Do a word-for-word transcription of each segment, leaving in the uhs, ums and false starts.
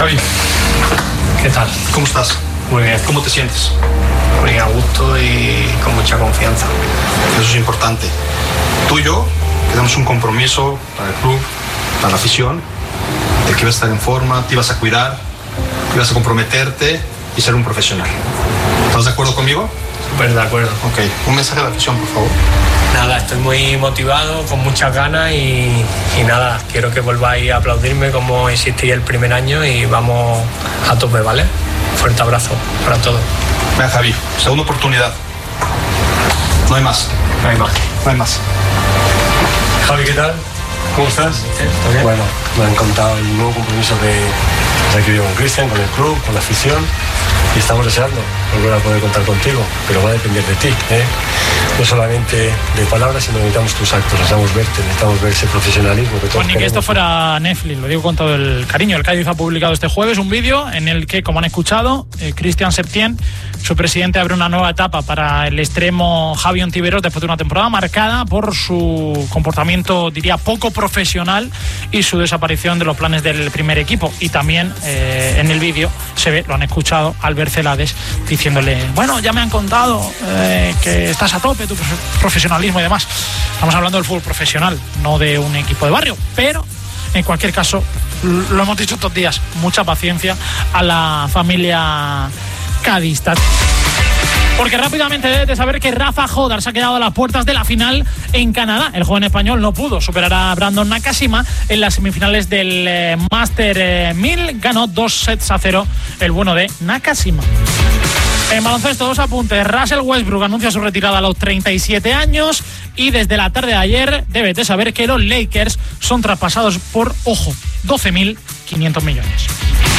Javi, ¿qué tal? ¿Cómo estás? Muy bien. ¿Cómo te sientes? Muy a gusto y con mucha confianza. Eso es importante. Tú y yo quedamos un compromiso para el club, para la afición, de que ibas a estar en forma, te ibas a cuidar, ibas a comprometerte y ser un profesional. ¿Estás de acuerdo conmigo? Súper de acuerdo. Ok, un mensaje de la afición, por favor. Nada, estoy muy motivado, con muchas ganas y, y nada, quiero que volváis a aplaudirme como hicisteis el primer año y vamos a tope, ¿vale? Fuerte abrazo para todos. Venga, Javi, segunda oportunidad. No hay más. No hay más. No hay más. Javi, ¿qué tal? ¿Cómo estás? ¿Está bien? Bueno, me han contado el nuevo compromiso que se ha adquirido con Cristian, con el club, con la afición, y estamos deseando volver a poder contar contigo, pero va a depender de ti, ¿eh? No solamente de palabras, sino necesitamos tus actos, necesitamos verte, necesitamos ver ese profesionalismo que todos Pues ni que queremos. esto fuera Netflix, lo digo con todo el cariño. El Cádiz ha publicado este jueves un vídeo en el que, como han escuchado, eh, Cristian Septién, su presidente, abre una nueva etapa para el extremo Javi Ontiveros después de una temporada marcada por su comportamiento, diría, poco profesional y su desaparición de los planes del primer equipo. Y también eh, en el vídeo se ve, lo han escuchado, Albert Celades diciéndole, bueno, ya me han contado eh, que estás a tope, tu profesionalismo y demás. Estamos hablando del fútbol profesional, no de un equipo de barrio, pero en cualquier caso, lo hemos dicho estos días, mucha paciencia a la familia cadista. Porque rápidamente debes de saber que Rafa Jodar se ha quedado a las puertas de la final en Canadá. El joven español no pudo superar a Brandon Nakashima en las semifinales del eh, Master eh, mil. Ganó dos sets a cero el bueno de Nakashima. En baloncesto, dos apuntes. Russell Westbrook anuncia su retirada a los treinta y siete años y desde la tarde de ayer debes de saber que los Lakers son traspasados por, ojo, doce mil quinientos millones.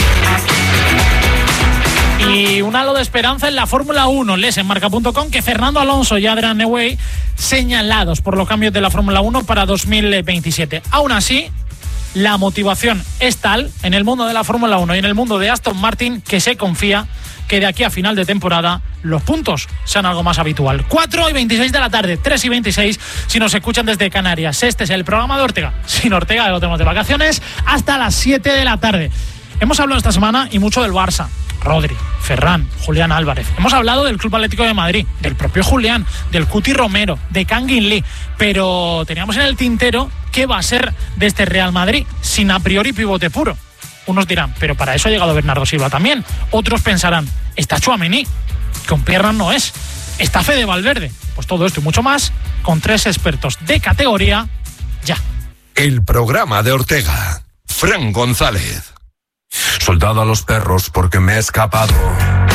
Y un halo de esperanza en la Fórmula uno. Les en marca punto com que Fernando Alonso y Adrian Newey señalados por los cambios de la Fórmula uno para dos mil veintisiete. Aún así, la motivación es tal en el mundo de la Fórmula uno y en el mundo de Aston Martin que se confía que de aquí a final de temporada los puntos sean algo más habitual. cuatro y veintiséis de la tarde, tres y veintiséis si nos escuchan desde Canarias. Este es el programa de Ortega. Sin Ortega lo tenemos de vacaciones hasta las siete de la tarde. Hemos hablado esta semana y mucho del Barça. Rodri, Ferran, Julián Álvarez. Hemos hablado del Club Atlético de Madrid, del propio Julián, del Cuti Romero, de Kangin Lee, pero teníamos en el tintero qué va a ser de este Real Madrid sin a priori pivote puro. Unos dirán, pero para eso ha llegado Bernardo Silva también. Otros pensarán, está Tchouaméni, con piernas no es. Está Fede Valverde. Pues todo esto y mucho más con tres expertos de categoría ya. El programa de Ortega. Fran González. Soldado a los perros porque me he escapado.